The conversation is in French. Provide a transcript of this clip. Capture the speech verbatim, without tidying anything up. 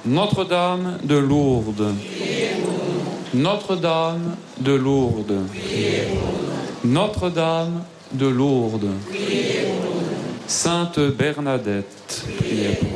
Notre-Dame de Lourdes. Notre-Dame de Lourdes. Notre-Dame de Lourdes. Sainte Bernadette, priez pour nous.